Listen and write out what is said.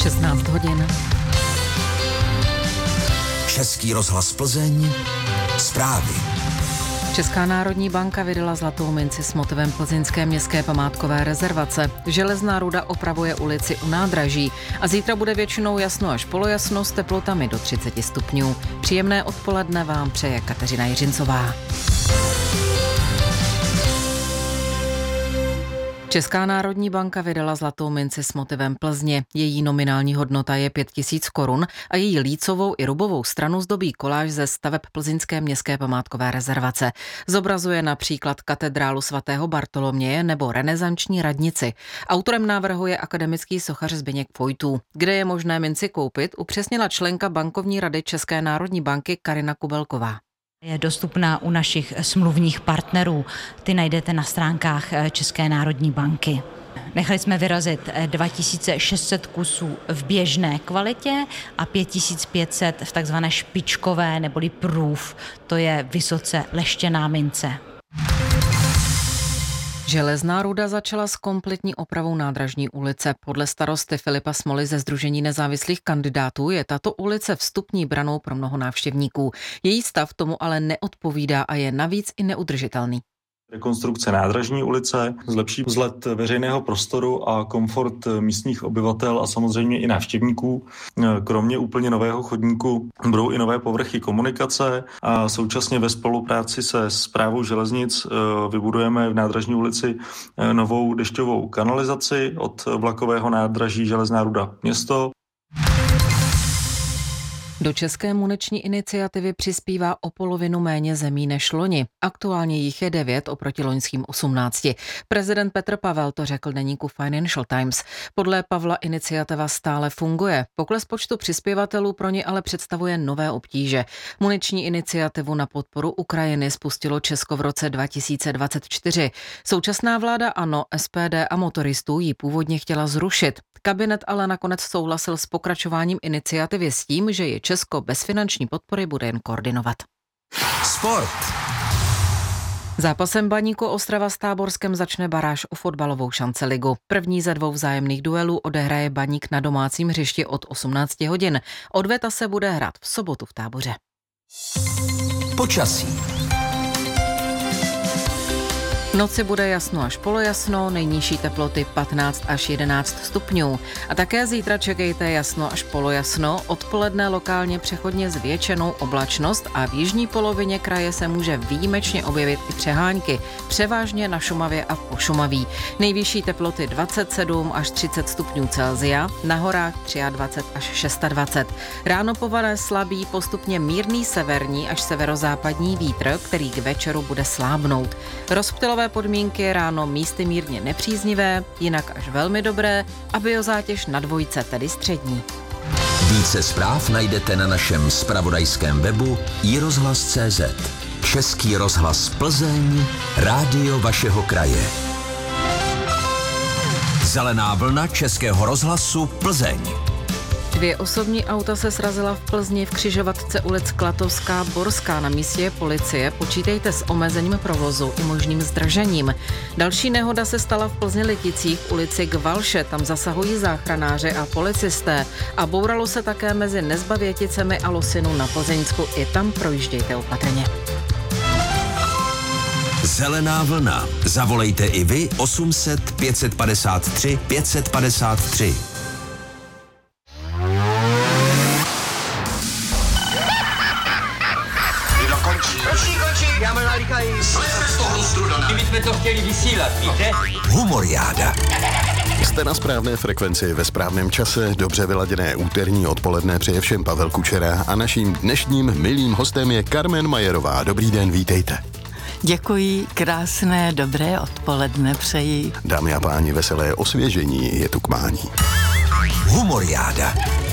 16 hodin. Český rozhlas Plzeň, zprávy. Česká národní banka vydala zlatou minci s motivem plzeňské městské památkové rezervace. Železná ruda opravuje ulici u nádraží a zítra bude většinou jasno až polojasno s teplotami do 30 stupňů. Příjemné odpoledne vám přeje Kateřina Jiřincová. Česká národní banka vydala zlatou minci s motivem Plzně. Její nominální hodnota je 5 000 korun a její lícovou i rubovou stranu zdobí koláž ze staveb plzeňské městské památkové rezervace. Zobrazuje například katedrálu svatého Bartoloměje nebo renesanční radnici. Autorem návrhu je akademický sochař Zbyněk Vojtů. Kde je možné minci koupit, upřesnila členka bankovní rady České národní banky Karina Kubelková. Je dostupná u našich smluvních partnerů. Ty najdete na stránkách České národní banky. Nechali jsme vyrazit 2600 kusů v běžné kvalitě a 5500 v takzvané špičkové neboli proof. To je vysoce leštěná mince. Železná ruda začala s kompletní opravou nádražní ulice. Podle starosty Filipa Smoly ze Sdružení nezávislých kandidátů je tato ulice vstupní branou pro mnoho návštěvníků. Její stav tomu ale neodpovídá a je navíc i neudržitelný. Rekonstrukce nádražní ulice zlepší vzhled veřejného prostoru a komfort místních obyvatel a samozřejmě i návštěvníků. Kromě úplně nového chodníku budou i nové povrchy komunikace a současně ve spolupráci se Správou železnic vybudujeme v nádražní ulici novou dešťovou kanalizaci od vlakového nádraží Železná ruda město. Do české muniční iniciativy přispívá o polovinu méně zemí než loni. Aktuálně jich je 9 oproti loňským 18. Prezident Petr Pavel to řekl deníku Financial Times. Podle Pavla iniciativa stále funguje. Pokles počtu přispěvatelů pro ně ale představuje nové obtíže. Muniční iniciativu na podporu Ukrajiny spustilo Česko v roce 2024. Současná vláda ANO, SPD a motoristů ji původně chtěla zrušit. Kabinet ale nakonec souhlasil s pokračováním iniciativy s tím, že je Česko bez finanční podpory bude jen koordinovat. Sport. Zápasem Baníku Ostrava s Táborskem začne baráž o fotbalovou šanceligu. První ze 2 vzájemných duelů odehraje Baník na domácím hřišti od 18 hodin. Odveta se bude hrát v sobotu v Táboře. Počasí. V noci bude jasno až polojasno, nejnižší teploty 15 až 11 stupňů. A také zítra čekejte jasno až polojasno, odpoledne lokálně přechodně zvětšenou oblačnost a v jižní polovině kraje se může výjimečně objevit i přehánky, převážně na Šumavě a v Pošumaví. Nejvyšší teploty 27 až 30 stupňů Celsia, na horách 23 až 26. Ráno povane slabý, postupně mírný severní až severozápadní vítr, který k večeru bude slábnout. Rozptylové podmínky ráno místy mírně nepříznivé, jinak až velmi dobré a biozátěž na 2, tedy střední. Více zpráv najdete na našem zpravodajském webu iRozhlas.cz. Český rozhlas Plzeň, rádio vašeho kraje. Zelená vlna Českého rozhlasu Plzeň. 2 osobní auta se srazila v Plzni v křižovatce ulic Klatovská Borská. Na místě je policie, počítejte s omezením provozu i možným zdržením. Další nehoda se stala v Plzni Liticích v ulici Gvalše, tam zasahují záchranáři a policisté a bouralo se také mezi Nezbavěticemi a Losinu na Plzeňsku, i tam projíždějte opatrně. Zelená vlna. Zavolejte i vy 800 553 553. Já mám nalíkají. Slezme z toho struda. My jsme to chtěli vysílat, víte? Humoriáda. Jste na správné frekvenci ve správném čase, dobře vyladěné úterní odpoledne přeje všem Pavel Kučera a naším dnešním milým hostem je Carmen Majerová. Dobrý den, vítejte. Děkuji, krásné, dobré odpoledne přeji. Dámy a páni, veselé osvěžení je tu k mání. Humoriáda.